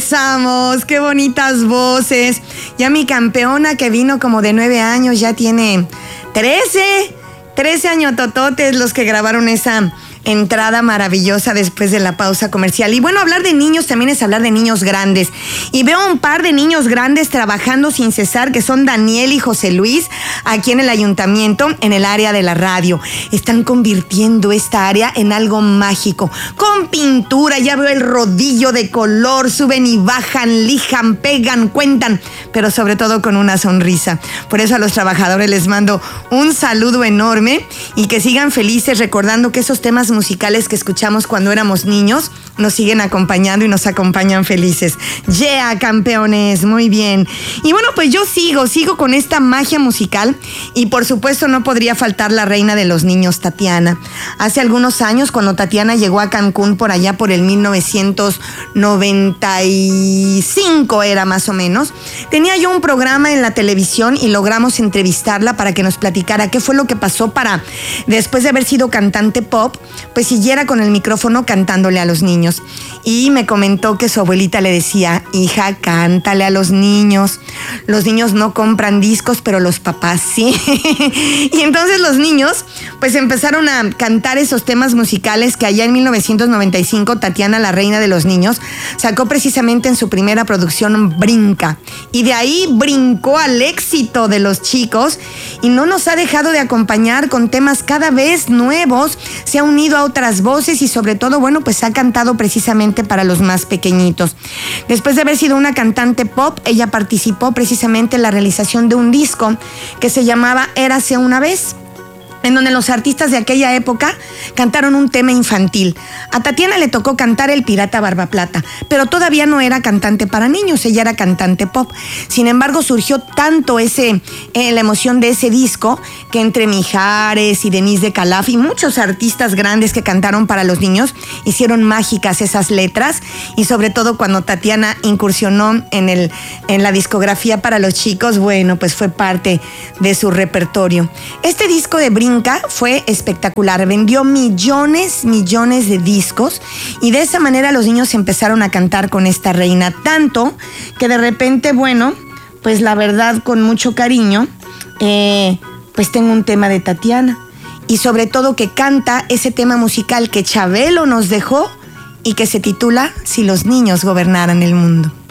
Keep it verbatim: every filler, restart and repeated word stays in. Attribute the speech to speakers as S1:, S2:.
S1: regresamos, qué bonitas voces. Ya mi campeona que vino como de nueve años ya tiene trece, trece años tototes los que grabaron esa entrada maravillosa después de la pausa comercial. Y bueno, hablar de niños también es hablar de niños grandes. Y veo un par de niños grandes trabajando sin cesar, que son Daniel y José Luis, aquí en el ayuntamiento, en el área de la radio. Están convirtiendo esta área en algo mágico. Con pintura, ya veo el rodillo de color, suben y bajan, lijan, pegan, cuentan, pero sobre todo con una sonrisa. Por eso a los trabajadores les mando un saludo enorme y que sigan felices recordando que esos temas musicales que escuchamos cuando éramos niños nos siguen acompañando y nos acompañan felices. ¡Yeah, campeones! Muy bien. Y bueno, pues yo sigo, sigo con esta magia musical y por supuesto no podría faltar la reina de los niños, Tatiana. Hace algunos años, cuando Tatiana llegó a Cancún por allá por el mil novecientos noventa y cinco era más o menos, tenía yo un programa en la televisión y logramos entrevistarla para que nos platicara qué fue lo que pasó para, después de haber sido cantante pop, pues siguiera con el micrófono cantándole a los niños. Y me comentó que su abuelita le decía: hija, cántale a los niños. Los niños no compran discos, pero los papás sí. Y entonces los niños pues empezaron a cantar esos temas musicales que allá en mil novecientos noventa y cinco Tatiana, la reina de los niños, sacó precisamente en su primera producción, Brinca. Y de ahí brincó al éxito de los chicos y no nos ha dejado de acompañar con temas cada vez nuevos. Se ha unido a otras voces y sobre todo, bueno, pues ha cantado precisamente para los más pequeñitos. Después de haber sido una cantante pop, ella participó precisamente en la realización de un disco que se llamaba Érase una vez, en donde los artistas de aquella época cantaron un tema infantil. A Tatiana le tocó cantar El Pirata Barba Plata, pero todavía no era cantante para niños, ella era cantante pop. Sin embargo, surgió tanto ese, eh, la emoción de ese disco, que entre Mijares y Denise de Calaf y muchos artistas grandes que cantaron para los niños, hicieron mágicas esas letras, y sobre todo cuando Tatiana incursionó en, el, en la discografía para los chicos, bueno, pues fue parte de su repertorio. Este disco de Brinca fue espectacular, vendió millones, millones de discos y de esa manera los niños empezaron a cantar con esta reina, tanto que de repente, bueno, pues la verdad con mucho cariño, eh, pues tengo un tema de Tatiana y sobre todo que canta ese tema musical que Chabelo nos dejó y que se titula Si los niños gobernaran el mundo.